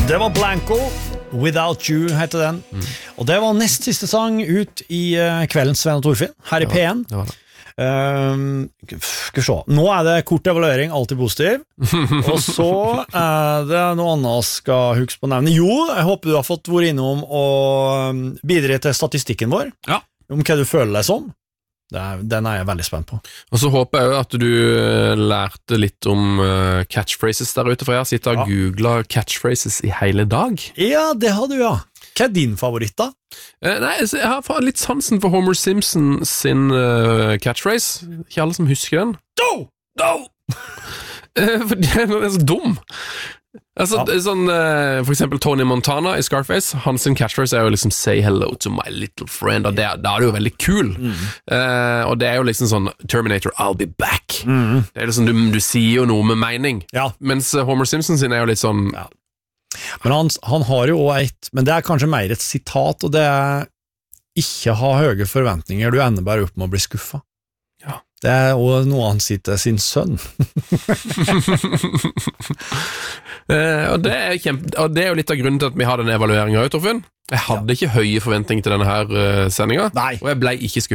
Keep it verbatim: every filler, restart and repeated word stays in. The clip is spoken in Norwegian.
Det var Blanco, Without You heter den. Mm. Og det var nest siste sang ut i uh, kveldens Sven og Torfinn, her i P N. Det var det. Uh, skal vi se. Nå er det kort evaluering, alltid positiv. Og så er det noe annet jeg skal huske på å nevne. Jo, jeg håper du har fått vært innom og bidra til statistikken vår. Ja. Om hva du føler deg som. Det er, den er jeg veldig spent på. Og så håper jeg jo at du lærte litt om uh, catchphrases der ute, for jeg har sittet og ja. googlet catchphrases i hele dag. Ja, det har du, ja. Hva er din favoritt da? Uh, nei, jeg har litt sansen for Homer Simpson sin uh, catchphrase. Ikke alle som husker den. Do! Do! uh, for den er så dum. Altså, ja. sånn, uh, for eksempel Tony Montana i Scarface, hans catchphrase er jo liksom say hello to my little friend, og det, da er det jo veldig kul. Mm. Uh, og det er jo liksom sånn Terminator, I'll be back. Mm. Det er liksom, du, du sier jo noe med mening. Ja. Mens Homer Simpson sin er jo litt sånn ja. Men han, han har jo også et, men det er kanskje mer et sitat, og det er ikke ha høye forventninger, du ender bare opp med å bli skuffet. Ja. Det er også noe han sier til sin sønn. uh, og, det er kjempe, og det er jo litt av grunnen til at vi har denne evalueringen, Torfinn. Jeg hadde ja. ikke høye forventninger til denne her uh, sendingen, Nei. og jeg ble ikke skuffet.